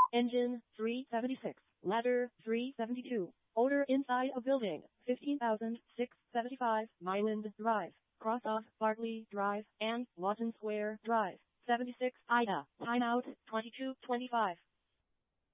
Engine 376. Ladder 372. Odor inside a building 15,675 Myland Drive. Cross of Bartley Drive and Lawton Square Drive. 76 Ida. Timeout 22:25.